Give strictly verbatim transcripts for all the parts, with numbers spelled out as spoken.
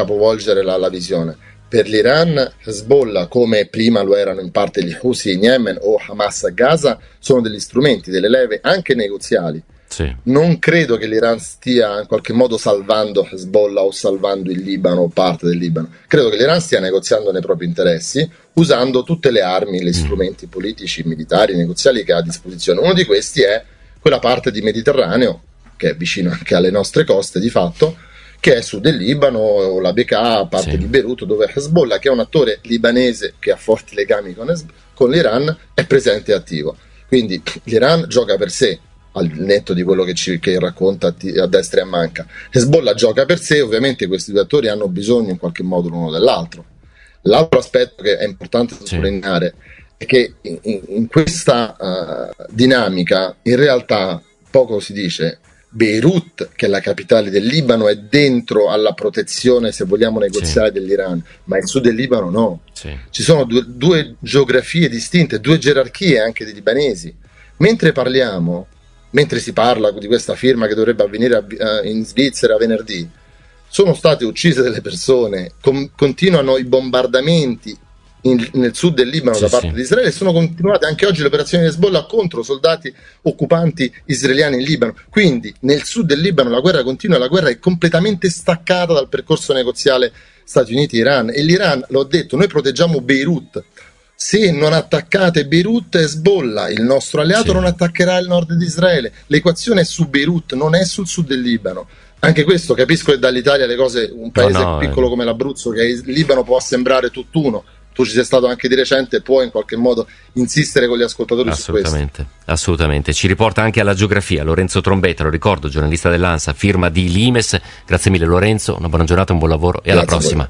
capovolgere la, la visione. Per l'Iran, Hezbollah, come prima lo erano in parte gli Houthi in Yemen o Hamas a Gaza, sono degli strumenti, delle leve anche negoziali. Sì. Non credo che l'Iran stia in qualche modo salvando Hezbollah o salvando il Libano o parte del Libano. Credo che l'Iran stia negoziando nei propri interessi, usando tutte le armi, gli strumenti politici, militari, negoziali che ha a disposizione. Uno di questi è quella parte di Mediterraneo, che è vicino anche alle nostre coste di fatto, che è sud del Libano, o la Bekaa, parte sì. di Beirut, dove Hezbollah, che è un attore libanese che ha forti legami con, es- con l'Iran, è presente e attivo. Quindi l'Iran gioca per sé, al netto di quello che, ci, che racconta a destra e a manca. Hezbollah gioca per sé, ovviamente questi due attori hanno bisogno in qualche modo l'uno dell'altro. L'altro aspetto che è importante sottolineare sì. è che in, in questa uh, dinamica in realtà poco si dice. Beirut, che è la capitale del Libano, è dentro alla protezione, se vogliamo, negoziale sì. dell'Iran, ma il sud del Libano no. Sì. Ci sono due, due geografie distinte, due gerarchie anche dei libanesi. Mentre parliamo, mentre si parla di questa firma che dovrebbe avvenire a, uh, in Svizzera venerdì, sono state uccise delle persone, com- continuano i bombardamenti In, nel sud del Libano sì, da parte sì. di Israele, sono continuate anche oggi le operazioni di Hezbollah contro soldati occupanti israeliani in Libano. Quindi nel sud del Libano la guerra continua, la guerra è completamente staccata dal percorso negoziale Stati Uniti-Iran, e l'Iran, l'ho detto, noi proteggiamo Beirut. Se non attaccate Beirut, Hezbollah, il nostro alleato, sì. non attaccherà il nord di Israele. L'equazione è su Beirut, non è sul sud del Libano. Anche questo, capisco che dall'Italia le cose, un paese no, no, piccolo eh. come l'Abruzzo, che è il Libano, può sembrare tutt'uno. Tu ci sei stato anche di recente, puoi in qualche modo insistere con gli ascoltatori assolutamente, su questo. Assolutamente, ci riporta anche alla geografia Lorenzo Trombetta, lo ricordo, giornalista dell'ANSA, firma di Limes. Grazie mille Lorenzo, una buona giornata, un buon lavoro e Grazie alla prossima.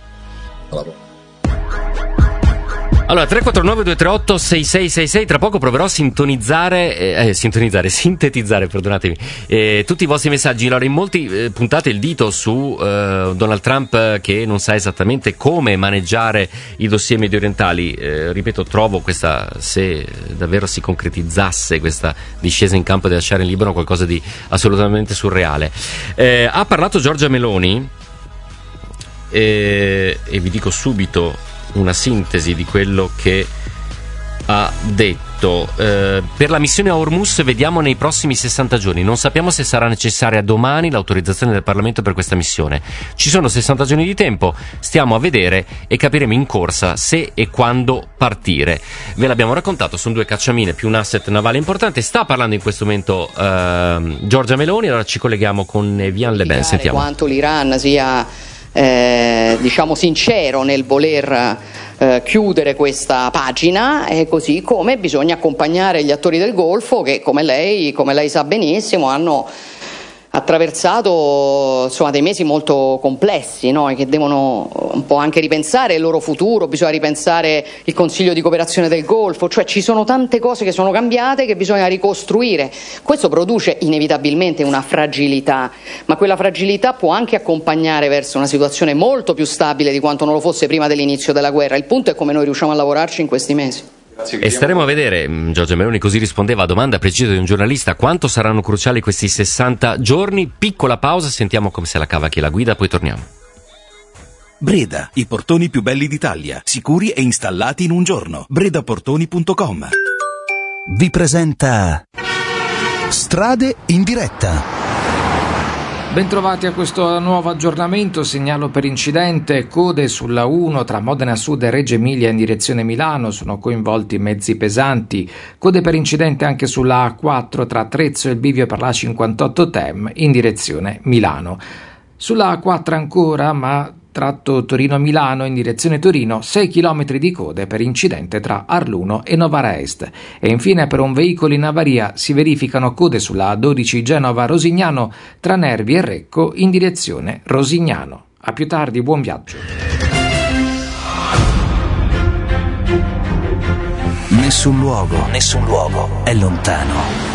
Alla prossima. Allora, tre quattro nove due tre otto sei sei sei sei, tra poco proverò a sintonizzare, eh, sintonizzare, sintetizzare, perdonatemi, eh, tutti i vostri messaggi. Allora, in molti eh, puntate il dito su eh, Donald Trump che non sa esattamente come maneggiare i dossier mediorientali. Eh, ripeto, trovo questa, se davvero si concretizzasse questa discesa in campo di lasciare in Libano, qualcosa di assolutamente surreale. Eh, ha parlato Giorgia Meloni eh, e vi dico subito una sintesi di quello che ha detto. Eh, per la missione a Hormuz vediamo nei prossimi sessanta giorni, non sappiamo se sarà necessaria domani l'autorizzazione del Parlamento per questa missione. Ci sono sessanta giorni di tempo, stiamo a vedere e capiremo in corsa se e quando partire. Ve l'abbiamo raccontato, sono due cacciamine più un asset navale importante. Sta parlando in questo momento eh, Giorgia Meloni, allora ci colleghiamo con Evian Le Ben, sentiamo. Quanto l'Iran sia Eh, diciamo sincero nel voler eh, chiudere questa pagina, e così come bisogna accompagnare gli attori del Golfo che, come lei, come lei sa benissimo, hanno attraversato insomma dei mesi molto complessi, no? E che devono un po' anche ripensare il loro futuro. Bisogna ripensare il Consiglio di cooperazione del Golfo, cioè ci sono tante cose che sono cambiate che bisogna ricostruire. Questo produce inevitabilmente una fragilità, ma quella fragilità può anche accompagnare verso una situazione molto più stabile di quanto non lo fosse prima dell'inizio della guerra. Il punto è come noi riusciamo a lavorarci in questi mesi. E staremo a vedere. Giorgia Meloni così rispondeva a domanda precisa di un giornalista: quanto saranno cruciali questi sessanta giorni? Piccola pausa, sentiamo come se la cava chi la guida, poi torniamo. Breda, i portoni più belli d'Italia, sicuri e installati in un giorno. bredaportoni punto com vi presenta Strade in diretta. Bentrovati a questo nuovo aggiornamento. Segnalo per incidente code sulla uno tra Modena Sud e Reggio Emilia in direzione Milano, sono coinvolti mezzi pesanti. Code per incidente anche sulla A quattro tra Trezzo e il bivio per la cinquantotto Tem in direzione Milano. Sulla A quattro ancora, ma tratto Torino-Milano in direzione Torino, sei chilometri di code per incidente tra Arluno e Novara Est. E infine per un veicolo in avaria si verificano code sulla A dodici Genova-Rosignano tra Nervi e Recco in direzione Rosignano. A più tardi, buon viaggio. Nessun luogo, nessun luogo è lontano.